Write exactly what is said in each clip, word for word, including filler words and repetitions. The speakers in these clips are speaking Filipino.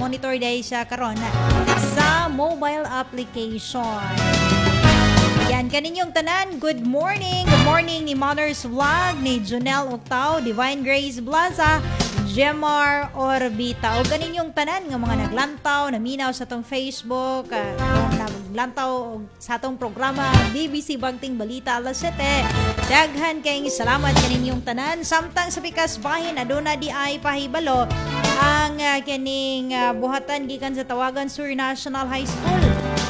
monitor dahil siya karon sa mobile application. Yan, kaninyong tanan, good morning. Good morning ni Mother's Vlog, ni Junel Octao, Divine Grace Blaza, Gemar Orbita. O kaninyong tanan nga mga naglantaw, naminaw sa tong Facebook, uh, naglantaw sa tong programa B B C Bagting Balita alas siyete. Daghan kayong salamat kaninyong tanan. Samtang sa pikas bahin, aduna di ay pahibalo ang uh, kaning uh, buhatan gikan sa Tawagan Sur National High School.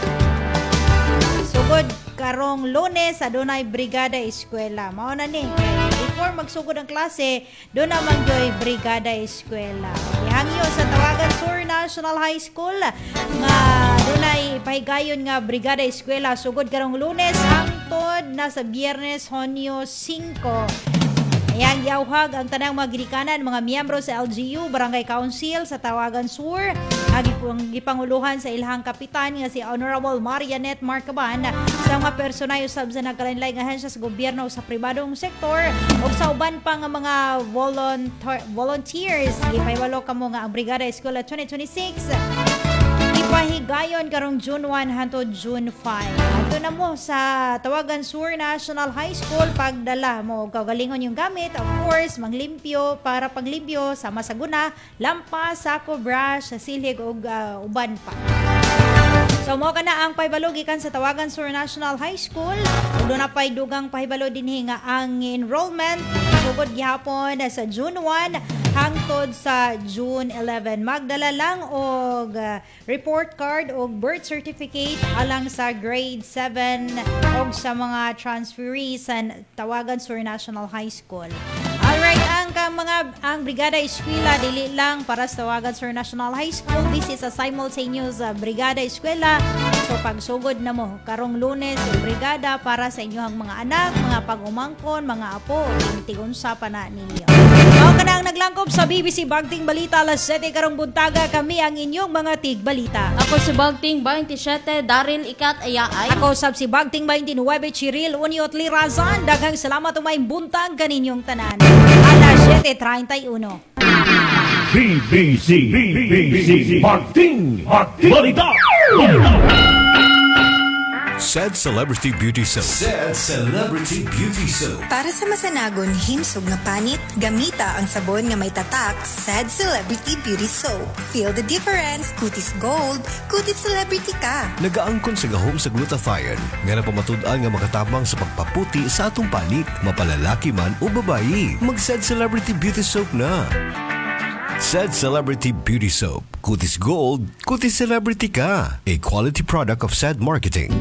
Sugod karong Lunes adunay Brigada Eskwela. Mao na ni before magsugod ang klase, do na man joy Brigada Eskwela. Ihangyo sa Tawagan Sur National High School nga dunay pahigayon nga Brigada Eskwela sugod karong Lunes hangtod na sa Biyernes Hunyo singko. Ayan, yawhag ang tanang mga ginikanan, mga miyembro sa L G U, Barangay Council sa Tawagan Sur, agi pong gipanguluhan sa ilhang kapitan nga si Honorable Marianet Marcaban sa mga personayo sab sa nagkalain-laing ahensya sa gobyerno sa pribadong sektor ug sa uban pa nga mga volunteer, volunteers. Gipahibalo kamo nga ang Brigada Eskwela twenty twenty-six ipahigayon karong June one hangtod June five. Ato na mo sa Tawagan Sur National High School pagdala mo kagalingon yung gamit, of course, manglimpyo para paglimpyo sa masaguna, lampas, sako, brush, silig ug uh, uban pa. So mo kana ang pahibalo gikan sa Tawagan Sur National High School. Ug do na pay dugang pahibalo dinhi nga ang enrollment sugod gihapon sa June one hangtod sa June eleven. Magdala lang og uh, report card og birth certificate alang sa grade seven og sa mga transferees sa Tawagan Sur National High School. Alright, ang ka mga ang Brigada Eskwela dili lang para sa Tawagan Sur National High School. This is a simultaneous uh, Brigada Eskwela. So pagsugod na mo karong Lunes, brigada para sa inyong mga anak, mga pag-umangkon, mga apo, tigunsa pa na ninyo. Mao kana ang naglangkob sa B B C Bagting Balita alas siyete karong buntaga, kami ang inyong mga tigbalita. Ako si Bagting twenty-seven Daryl Ikat Ayaay. Ako sab si Bagting twenty-nine Chiril Uniot Lirazan. Daghang salamat umay buntag kaninyong tanan. alas siyete treinta y uno. B B C B B C Bagting Balita. Said Celebrity Beauty Soap. Said Celebrity Beauty Soap. Para sa masanagon himsog nga panit, gamita ang sabon nga may tatak, Said Celebrity Beauty Soap. Feel the difference, kutis gold, kutis celebrity ka. Nagaangkon sa gahom sa glutathione, nga napamatud-an nga makatabang sa pagpaputi sa atong panit, mapalalaki man o babayi. Mag-Said Celebrity Beauty Soap na. Said Celebrity Beauty Soap. Kutis Gold, kutis celebrity ka. A quality product of Said Marketing.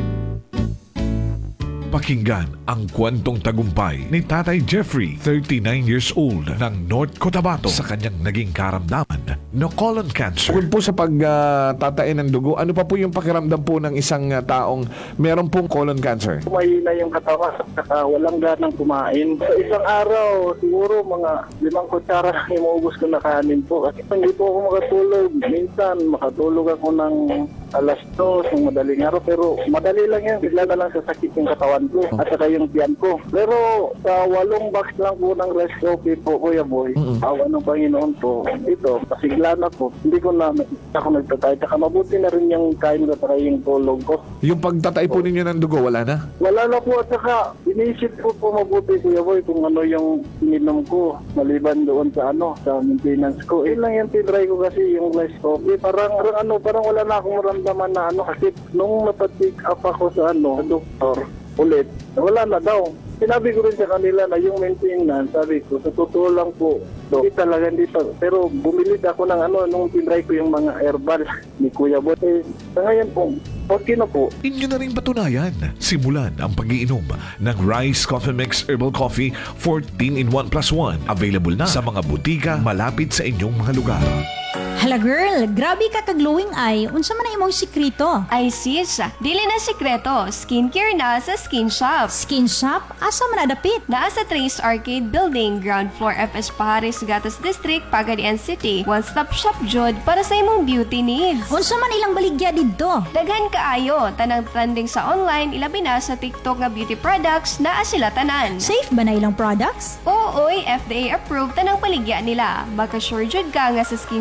Pakinggan ang kwentong tagumpay ni Tatay Jeffrey, thirty-nine years old, ng North Cotabato sa kanyang naging karamdaman na colon cancer. Bukod po sa pagtatain ng dugo, ano pa po yung pakiramdam po ng isang uh, taong meron pong colon cancer? Mahina yung katawan, saka walang ganang kumain. Sa isang araw, siguro mga limang kutsara lang imuubos ko na kanin po. Kasi hindi po ako makatulog. Minsan, makatulog ako ng alas dos ng madaling araw, pero madali lang yan. Bigla na lang sasakit yung katawan ko at saka yung tiyan ko. Pero sa walong box lang po ng rice coffee po, Kuya Boy, mm-hmm. awa ng Panginoon po, ito, pasigla na po. Hindi ko na ako nagtatay. Saka mabuti na rin yung kain ko at yung tulog ko. Yung pagtatay po ninyo ng dugo, wala na? Wala na po. At saka, inisip ko po mabuti, Kuya Boy, kung ano yung ininom ko, maliban doon sa ano, sa maintenance ko. Eh lang yung tinry ko kasi yung rice coffee. Parang, parang ano, parang wala na akong maramdaman na ano, kasi nung napatik up ako sa ano, sa doktor, ulit, wala na daw. Sinabi ko rin sa kanila na yung maintenance, sabi ko, sa totoo lang po, so, hindi talaga hindi pa. Pero bumili ako ng ano, nung tinry ko yung mga herbal ni Kuya Bot. Eh, sa ngayon po, okay na po. Inyo na rin patunayan. Simulan ang pag-iinom ng Rice Coffee Mix Herbal Coffee fourteen in one plus one. Available na sa mga butika malapit sa inyong mga lugar. Hala girl, grabe ka kag-glowing eye. Unsa man ang imong sikreto? Ay sis, dili na sikreto. Skincare na sa Skin Shop. Skin Shop? Asa man adapit? Naa sa Trace Arcade Building, ground floor F S Pahares, Gatas District, Pagadian City. One-stop shop jud para sa imong beauty needs. Unsa man ilang baligya didto? Daghan kaayo, tanang trending sa online, ilabi na sa TikTok nga beauty products, naa sila tanan. Safe ba na ilang products? Oo, F D A approved tanang paligya nila. Baka sure jud ka nga sa Skin Shop main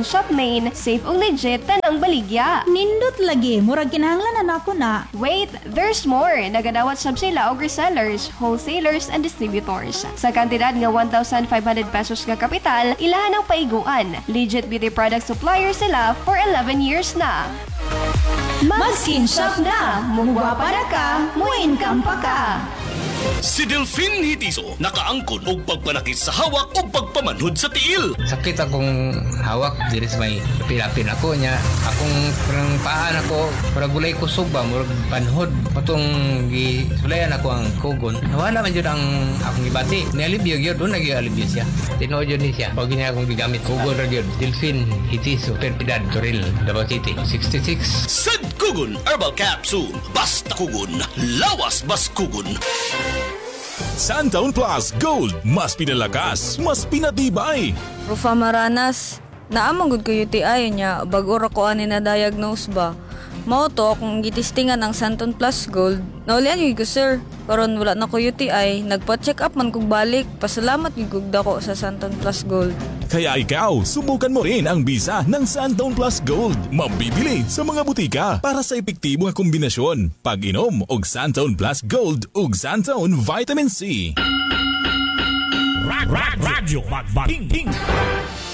plain, safe ug legit tanang baligya. Nindot lagi, murag kinahanglan na ako na. Wait, there's more. Nagadawat sab sila og resellers, wholesalers, and distributors. Sa kantidad nga one thousand five hundred pesos nga kapital, ilahan ang paiguan. Legit beauty product supplier sila for eleven years na. Mag-skin shop na! Mugwa para ka, mo-income pa ka! Si Delphine Hitiso nakaangkon og pagpanakit sa hawak o pagpamanhod sa tiil. Sakit akong hawak diri sa may pilapin ako niya. Akong parang paan ako, para gulay kusog ba, murag panhod. Patong gisulayan ako ang kugon. Nawala man yun ang akong ibati. Nialibyo yun, doon nag-ialibyo siya. Tinood yun ni siya. Pag niya akong gigamit, kugon ra yun. Delphine Hitiso, Perpidad, Toril, Davao City, sixty-six. Sad Kugon Herbal Capsule. Basta kugon, lawas bas kugon. Santaun Plus Gold, mas pinalakas, mas pinatibay. Rufa Maranas, naamang gud ko U T I niya, bago ra ko ani na diagnose ba. Mao to akong gitistingan ang Santon Plus Gold. Naulian yun ko sir, karon wala na ko U T I, nagpa-check up man kog balik. Pasalamat yun kog dako sa Santon Plus Gold. Kaya ikaw, subukan mo rin ang bisa ng Santaun Plus Gold. Mabibili sa mga butika para sa epektibo nga kombinasyon. Pag-inom og Santaun Plus Gold ug Santaun Vitamin C. Radyo Magbating.